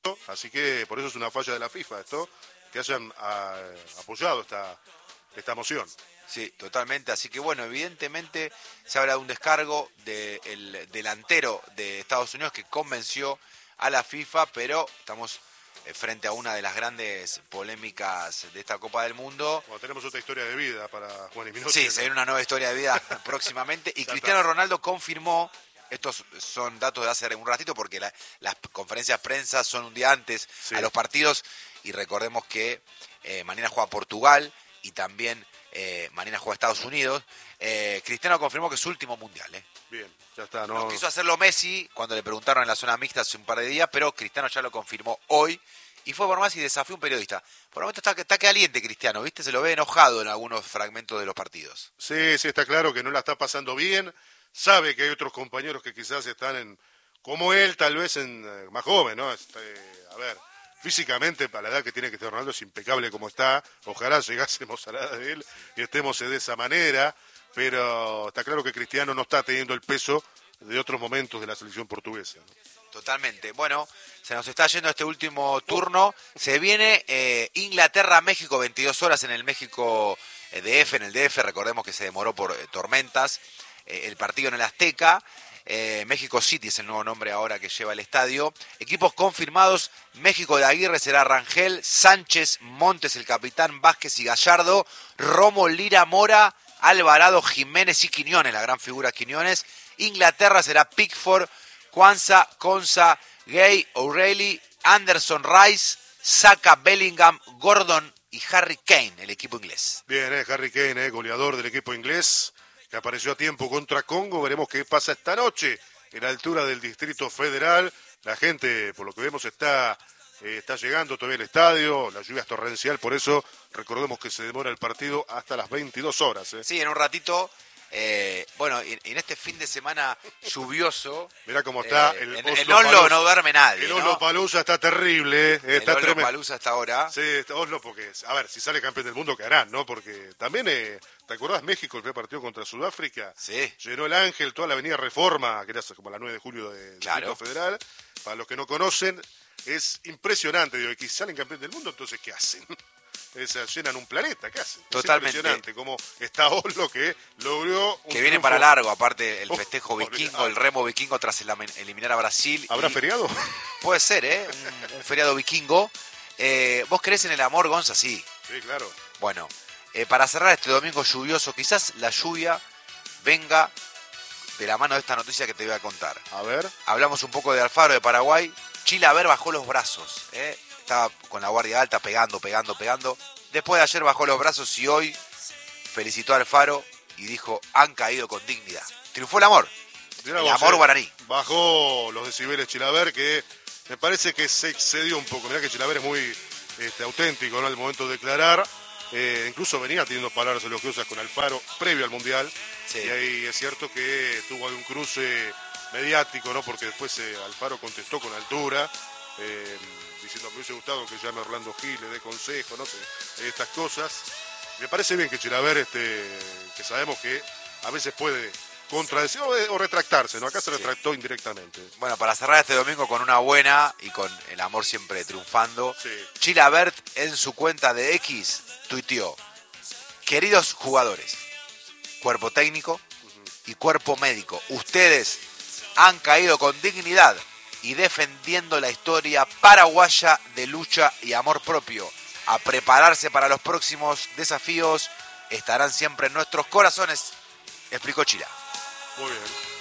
Así que por eso es una falla de la FIFA esto, que hayan apoyado esta moción. Sí, totalmente. Así que bueno, evidentemente se habla de un descargo del delantero de Estados Unidos que convenció a la FIFA, pero estamos frente a una de las grandes polémicas de esta Copa del Mundo. Bueno, tenemos otra historia de vida para Juan y Minotti. Sí, se viene una nueva historia de vida próximamente. Y Cristiano Ronaldo confirmó, estos son datos de hace un ratito, porque las conferencias de prensa son un día antes a los partidos. Y recordemos que mañana juega Portugal y también mañana juega Estados Unidos. Cristiano confirmó que es su último mundial. Bien, ya está. No quiso hacerlo Messi cuando le preguntaron en la zona mixta hace un par de días, pero Cristiano ya lo confirmó hoy. Y fue por más y desafió a un periodista. Por el momento está caliente Cristiano, ¿viste? Se lo ve enojado en algunos fragmentos de los partidos. Sí, está claro que no la está pasando bien. Sabe que hay otros compañeros que quizás están como él, tal vez más joven, ¿no? A ver, físicamente, para la edad que tiene Cristiano Ronaldo, es impecable como está. Ojalá llegásemos a la edad de él y estemos de esa manera. Pero está claro que Cristiano no está teniendo el peso de otros momentos de la selección portuguesa, ¿no? Totalmente. Bueno, se nos está yendo este último turno. Se viene Inglaterra-México, 22 horas en el México DF, en el DF. Recordemos que se demoró por tormentas. El partido en el Azteca. México City es el nuevo nombre ahora que lleva el estadio. Equipos confirmados: México de Aguirre será Rangel, Sánchez, Montes el capitán, Vázquez y Gallardo, Romo, Lira, Mora, Alvarado, Jiménez y Quiñones, la gran figura Quiñones. Inglaterra será Pickford, Kwanzaa, Konsa, Gay, O'Reilly, Anderson, Rice, Saka, Bellingham, Gordon y Harry Kane, el equipo inglés. Bien, Harry Kane, goleador del equipo inglés, que apareció a tiempo contra Congo. Veremos qué pasa esta noche en la altura del Distrito Federal. La gente, por lo que vemos, está llegando todavía al estadio. La lluvia es torrencial, por eso recordemos que se demora el partido hasta las 22 horas. Sí, en un ratito. Bueno, en este fin de semana lluvioso. Mirá cómo está en Oslo no duerme nadie. El Oslo Palusa está terrible. Está el Oslo Palusa hasta ahora. Sí, Oslo, porque, a ver, si sale campeón del mundo, ¿qué harán, no? Porque también, ¿te acordás México, el primer partido contra Sudáfrica? Sí. Llenó el Ángel, toda la avenida Reforma, que era como la 9 de julio del Distrito Federal. Para los que no conocen, es impresionante. Digo, que si salen campeón del mundo, entonces, ¿qué hacen? Llenan un planeta, ¿qué hacen? Totalmente. Es impresionante cómo está Oslo, que logró que viene para largo, aparte el festejo vikingo, el remo vikingo tras eliminar a Brasil. ¿Habrá feriado? Puede ser, un feriado vikingo. ¿Vos creés en el amor, Gonza? Sí. Sí, claro. Bueno, para cerrar este domingo lluvioso, quizás la lluvia venga de la mano de esta noticia que te voy a contar. A ver. Hablamos un poco de Alfaro, de Paraguay. Chilaver bajó los brazos, Estaba con la guardia alta pegando. Después de ayer bajó los brazos y hoy felicitó a Alfaro y dijo: han caído con dignidad. Triunfó el amor. El amor guaraní. Bajó los decibeles Chilaver, que me parece que se excedió un poco. Mirá que Chilaver es muy auténtico, ¿no? Al momento de declarar. Incluso venía teniendo palabras elogiosas con Alfaro previo al Mundial. Sí. Y ahí es cierto que tuvo algún cruce mediático, ¿no? Porque después Alfaro contestó con altura. Diciendo que me hubiese gustado que llame a Orlando Gil, le dé consejo, no sé, estas cosas. Me parece bien que Chilaver, que sabemos que a veces puede contradecir o retractarse, ¿no? Acá se retractó indirectamente. Bueno, para cerrar este domingo con una buena y con el amor siempre triunfando, Chilaver en su cuenta de X tuiteó: queridos jugadores, cuerpo técnico y cuerpo médico, ustedes han caído con dignidad y defendiendo la historia paraguaya de lucha y amor propio. A prepararse para los próximos desafíos, estarán siempre en nuestros corazones, explicó Chila. Muy bien.